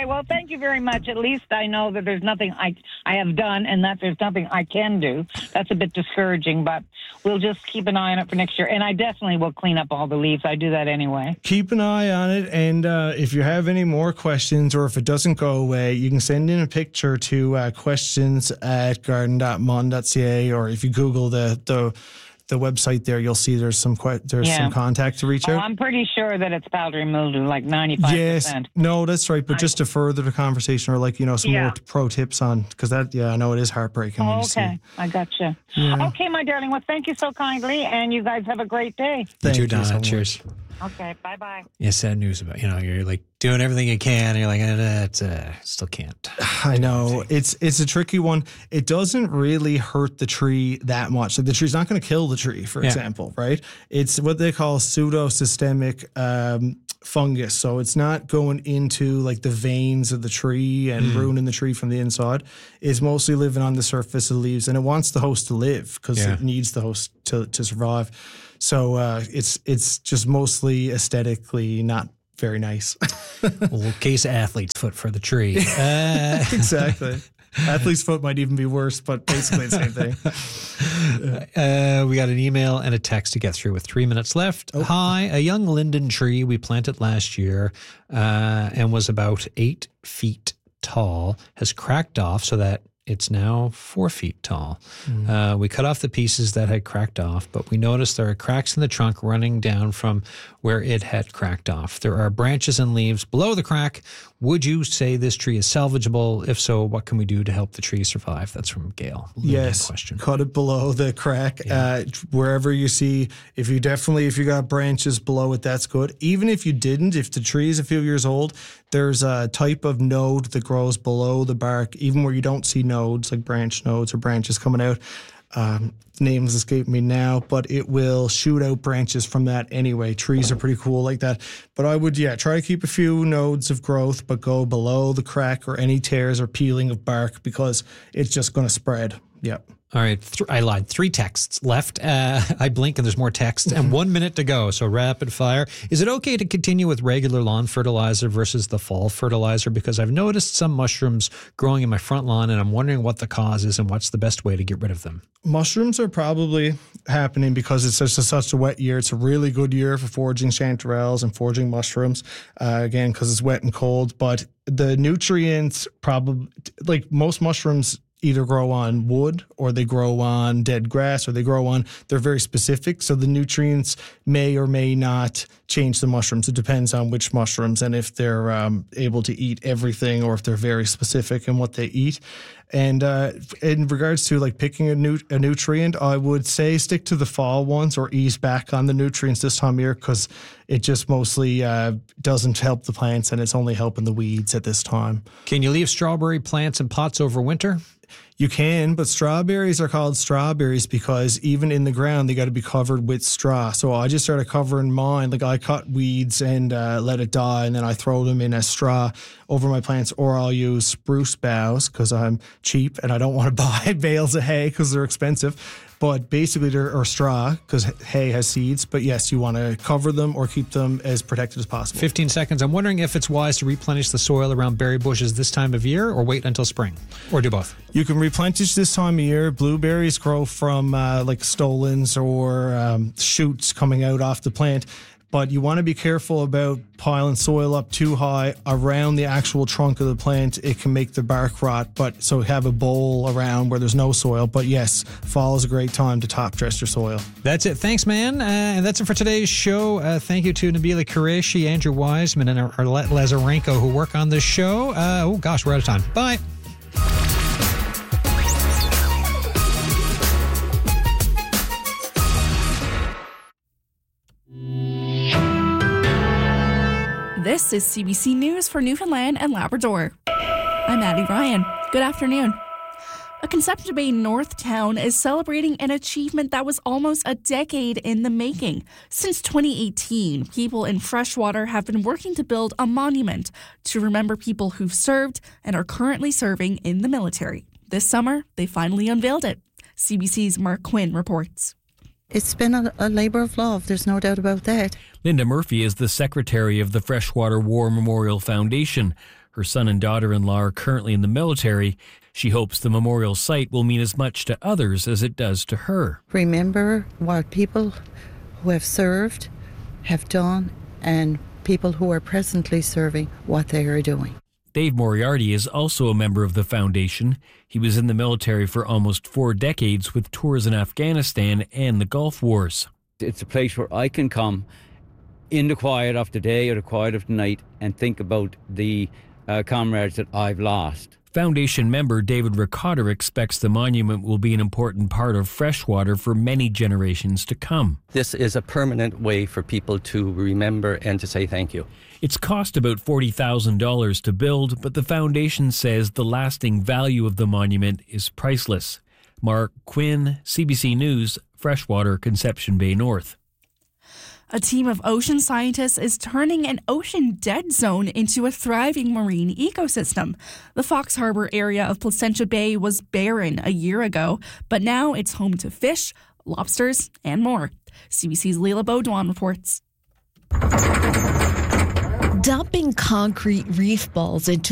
Okay, well, thank you very much. At least I know that there's nothing I I have done and that there's nothing I can do. That's a bit discouraging, but we'll just keep an eye on it for next year. And I definitely will clean up all the leaves. I do that anyway. Keep an eye on it. And uh, if you have any more questions or if it doesn't go away, you can send in a picture to uh, questions at garden dot mon dot c a, or if you Google the the the website there, you'll see there's some que- there's Yeah. some contact to reach Oh, out. I'm pretty sure that it's powdery mildew, like ninety-five percent. Yes, no, that's right. But just to further the conversation, or like you know some Yeah. more pro tips on, because that yeah, I know it is heartbreaking. when Oh, you see. okay. I gotcha. Yeah. Okay, my darling. Well, thank you so kindly, and you guys have a great day. Thank you you too, Donna. so much. Cheers. Okay, bye-bye. Yeah, sad news about, you know, you're like doing everything you can. And you're like, uh, it's, uh, still can't. I know it's it's a tricky one. It doesn't really hurt the tree that much. Like the tree's not going to kill the tree, for Yeah. example, right? It's what they call pseudosystemic um, fungus. So it's not going into like the veins of the tree and Mm. ruining the tree from the inside. It's mostly living on the surface of the leaves, and it wants the host to live because Yeah. it needs the host to to survive. So uh, it's it's just mostly aesthetically not very nice. A little case of athlete's foot for the tree. Uh, Exactly. Athlete's foot might even be worse, but basically the same thing. Uh, we got an email and a text to get through with three minutes left. Hi, a young linden tree we planted last year uh, and was about eight feet tall has cracked off so that it's now four feet tall. Mm. Uh, we cut off the pieces that had cracked off, but we noticed there are cracks in the trunk running down from where it had cracked off. There are branches and leaves below the crack. Would you say this tree is salvageable? If so, what can we do to help the tree survive? That's from Gail. Linden Yes, question. cut it below the crack. Uh, wherever you see, if you definitely, if you got branches below it, that's good. Even if you didn't, if the tree is a few years old, there's a type of node that grows below the bark, even where you don't see nodes, like branch nodes or branches coming out. Um, names escape me now, but it will shoot out branches from that anyway. Trees are pretty cool like that. But I would, yeah, try to keep a few nodes of growth, but go below the crack or any tears or peeling of bark because it's just going to spread. Yep. All right, th- I lied. Three texts left. Uh, I blink and there's more texts and one minute to go. So rapid fire. Is it okay to continue with regular lawn fertilizer versus the fall fertilizer? Because I've noticed some mushrooms growing in my front lawn and I'm wondering what the cause is and what's the best way to get rid of them. Mushrooms are probably happening because it's such a, such a wet year. It's a really good year for foraging chanterelles and foraging mushrooms, uh, again, because it's wet and cold. But the nutrients probably, like most mushrooms, either grow on wood or they grow on dead grass or they grow on, they're very specific. So the nutrients may or may not change the mushrooms. It depends on which mushrooms and if they're um, able to eat everything or if they're very specific in what they eat. And uh, in regards to like picking a, nu- a nutrient, I would say stick to the fall ones or ease back on the nutrients this time of year because it just mostly uh, doesn't help the plants and it's only helping the weeds at this time. Can you leave strawberry plants in pots over winter? You can, but strawberries are called strawberries because even in the ground, they got to be covered with straw. So I just started covering mine. Like I cut weeds and uh, let it die, and then I throw them in a straw over my plants, or I'll use spruce boughs because I'm cheap and I don't want to buy bales of hay because they're expensive. But basically, they're or straw because hay has seeds. But yes, you want to cover them or keep them as protected as possible. fifteen seconds. I'm wondering if it's wise to replenish the soil around berry bushes this time of year or wait until spring or do both. You can replenish this time of year. Blueberries grow from uh, like stolons or um, shoots coming out off the plant. But you want to be careful about piling soil up too high around the actual trunk of the plant. It can make the bark rot. But so have a bowl around where there's no soil. But yes, fall is a great time to top dress your soil. That's it. Thanks, man. Uh, and that's it for today's show. Uh, thank you to Nabila Qureshi, Andrew Wiseman, and Arlette Lazarenko who work on this show. Uh, oh, gosh, we're out of time. Bye. This is C B C News for Newfoundland and Labrador. I'm Addie Ryan. Good afternoon. A Conception Bay North town is celebrating an achievement that was almost a decade in the making. Since twenty eighteen, people in Freshwater have been working to build a monument to remember people who've served and are currently serving in the military. This summer, they finally unveiled it. C B C's Mark Quinn reports. It's been a, a labour of love, there's no doubt about that. Linda Murphy is the secretary of the Freshwater War Memorial Foundation. Her son and daughter-in-law are currently in the military. She hopes the memorial site will mean as much to others as it does to her. Remember what people who have served have done and people who are presently serving what they are doing. Dave Moriarty is also a member of the foundation. He was in the military for almost four decades with tours in Afghanistan and the Gulf Wars. It's a place where I can come in the quiet of the day or the quiet of the night and think about the uh, comrades that I've lost. Foundation member David Ricotta expects the monument will be an important part of freshwater for many generations to come. This is a permanent way for people to remember and to say thank you. It's cost about forty thousand dollars to build, but the foundation says the lasting value of the monument is priceless. Mark Quinn, C B C News, Freshwater, Conception Bay North. A team of ocean scientists is turning an ocean dead zone into a thriving marine ecosystem. The Fox Harbour area of Placentia Bay was barren a year ago, but now it's home to fish, lobsters, and more. C B C's Leila Baudouin reports. Dumping concrete reef balls into